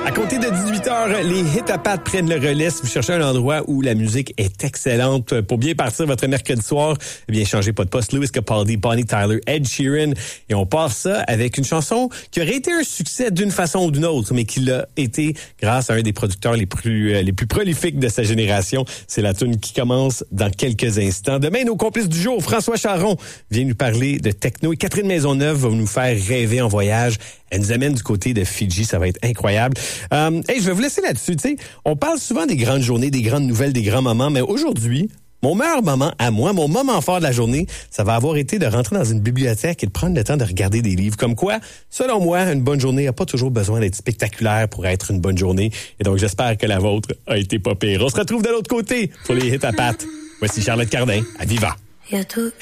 À compter de 18h, les hits à pattes prennent le relais. Si vous cherchez un endroit où la musique est excellente pour bien partir votre mercredi soir, eh bien, changez pas de poste. Lewis Capaldi, Bonnie Tyler, Ed Sheeran. Et on part ça avec une chanson qui aurait été un succès d'une façon ou d'une autre, mais qui l'a été grâce à un des producteurs les plus prolifiques de sa génération. C'est la tune qui commence dans quelques instants. Demain, nos complices du jour, François Charon, vient nous parler de techno et Catherine Maisonneuve va nous faire rêver en voyage. Elle nous amène du côté de Fidji, ça va être incroyable. Je vais vous laisser là-dessus. Tu sais, on parle souvent des grandes journées, des grandes nouvelles, des grands moments, mais aujourd'hui, mon meilleur moment à moi, mon moment fort de la journée, ça va avoir été de rentrer dans une bibliothèque et de prendre le temps de regarder des livres. Comme quoi, selon moi, une bonne journée n'a pas toujours besoin d'être spectaculaire pour être une bonne journée. Et donc, j'espère que la vôtre a été pas pire. On se retrouve de l'autre côté pour les hits à pattes. Voici Charlotte Cardin à Viva.